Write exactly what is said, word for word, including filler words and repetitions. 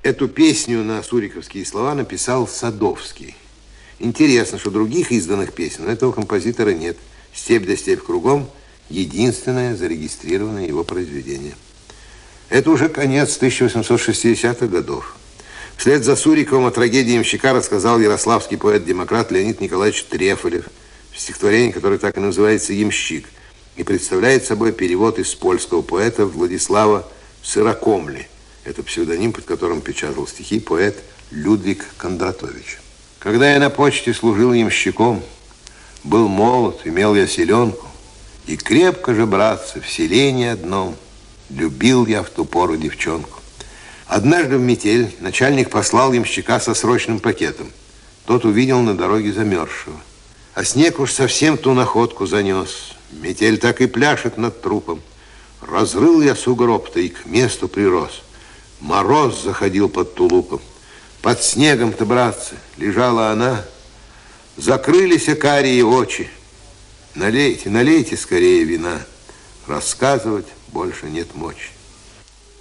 Эту песню на суриковские слова написал Садовский. Интересно, что других изданных песен у этого композитора нет. «Степь да степь кругом» – единственное зарегистрированное его произведение. Это уже конец тысяча восемьсот шестидесятых годов. Вслед за Суриковым о трагедии ямщика рассказал ярославский поэт-демократ Леонид Николаевич Трефолев в стихотворении, которое так и называется «Ямщик», и представляет собой перевод из польского поэта Владислава Сырокомли. Это псевдоним, под которым печатал стихи поэт Людвиг Кондратович. Когда я на почте служил ямщиком, был молод, имел я селенку, и крепко же, братцы, в селении одном любил я в ту пору девчонку. Однажды в метель начальник послал ямщика со срочным пакетом. Тот увидел на дороге замерзшего. А снег уж совсем ту находку занес. Метель так и пляшет над трупом. Разрыл я сугроб-то и к месту прирос. Мороз заходил под тулупом. Под снегом-то, братцы, лежала она. Закрылись карие очи. Налейте, налейте скорее вина. Рассказывать больше нет мочи.